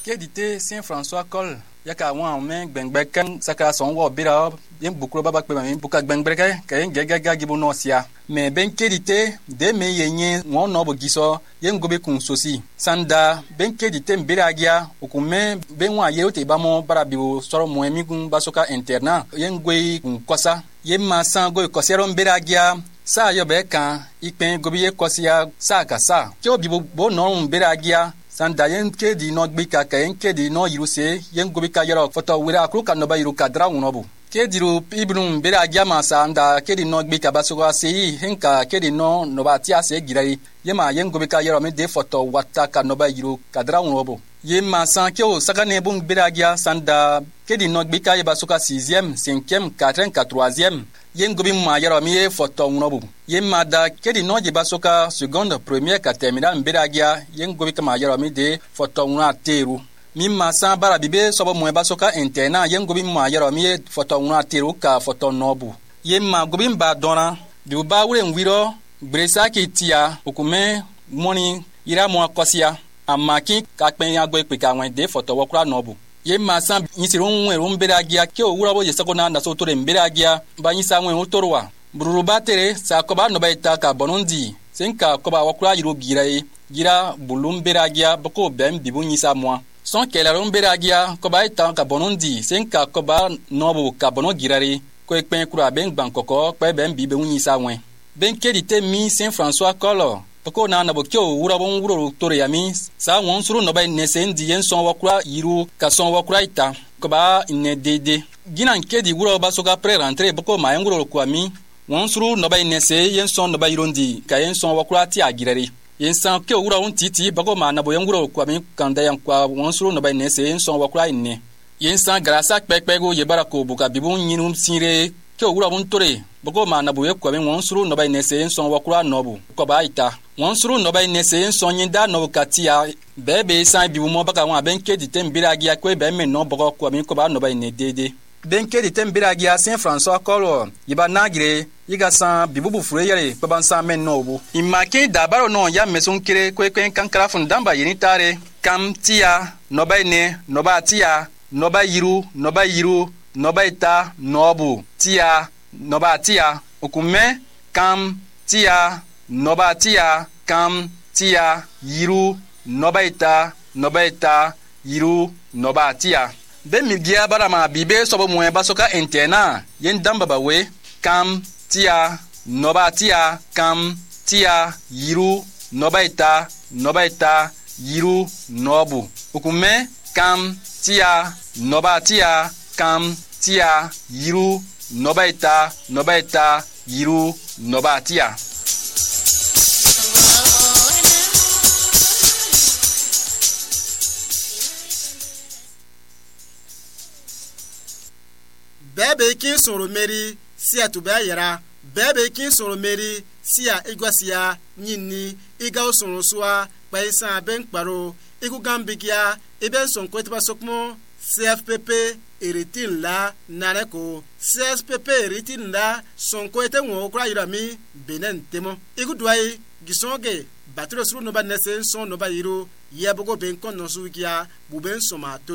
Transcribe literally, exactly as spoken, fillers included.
Kédité Saint-François Col yaka wan men gbengbeken saka son wo bira yen bukuro baba pe mi buka gbengbeke kayen gegaga gibo no sia me ben kédité de me yenye won no bo giso yen gobe kun sosi sanda ben kédité mbiragia okume ben wa yerote ba mo bara biwo soro mo emi gun basoka interna yen gwe kun kosa yen ma san go kosero mbiragia sa yo be kan ipen gobe ye kosia sa ka sa ke obi bo no mbiragia sanda yen kedi no gbika ka yen kedi no yiruse yen gobi ka yero foto wira akru ka no ba yiru kadra unobu kedi ru ibnu bere agiama sanda kedi no gbika basoga sei henka kedi no no ba tia se girai yema yen gobi ka yero me de foto wata ka no ba yiru kadra unobu yema san ke o saka ne bun bere agia sanda kedi no gbika ye basoga sixième cinquième quatrième troisième yen gobi ma yero mi foto unobu yema da kedi no je basoka seconde première ka terminal mberagia yen gobi kama yero mi de foto una teru mi ma san bara bibe sobo mo basoka interna yen gobi ma yero mi foto una teru ka foto nobu yema gobi ba dona bi ba wure nwiro bresa ki tia okume moni ira mo akosia amaki ka pen ya gbe pe ka wen de foto wokura nobu yema san nyisiru nwe ru mberagia ke owura bo yesako na na so tore mberagia ba nyisa nwe otorwa buruba tere sa koba no baita ka bonundi senka koba wakura yiro girai gira bulum beragia boko bem bibu nyisa moi son kelarum beragia koba ita ka bonundi senka koba nobu ka bono girari ko ekpen kura ben bankoko pe bem bibe nyisa wen ben kedite mi Saint-François Col boko na na bokyo wura bon wuro tore yami sa won suru no bay nesendi yen son wakura yiru ka son wakura ita koba ne dede gina kedi wuro basoka pre rentrer boko ma nguro ko ami won suru no bay nese yen son no bay rondi ka yen son wakura ti agirere yen san ke wura on titi bako ma na bo yen nguro ko ami kanda yan kwa won suru no bay nese yen son wakura inne yen san grasa pekpego ye barako buka bibun yinum sire ke wura on tore bako ma na bo ye ko ami won suru no bay nese yen son wakura nobu ko ba ita won suru no bay nese yen son yinda no katia bebe san bibu mo baka won ben ke ditem biragia ko be men no bako ko ami ko ba no bay ne dede ben ke ditem biragia Saint-François Col yiba nagire yiga san bibubu fureyere baban san men nobu imake dabaro no ya mesun kire ko ekwen kankara fun damba yini tare kam tia no bay ne no ba tia no ba yiru no ba yiru no ba ita nobu tia no ba tia okume kam tia no ba tia kam tia yiru no ba ita no ba ita yiru no ba tia ben mi gia barama bibe sobo mo basoka interna yen damba bawe kam tia noba tia kam tia yiru noba ita noba ita yiru nobu ukume kam tia noba tia kam tia yiru noba ita noba ita yiru noba tia bebe kin soro meri sia to ba yera bebe kin soro meri sia igwasia nyinni iga soro soa pa isa ben kparo igu gambigia iben son ko tiba sokmo C F P P eritin la nareko C S P P eritin la son ko ete won okra yirami benen temo igu duai gisonge batro suru no ba nesen son no ba yiro yebogo ben kon no sugia buben soma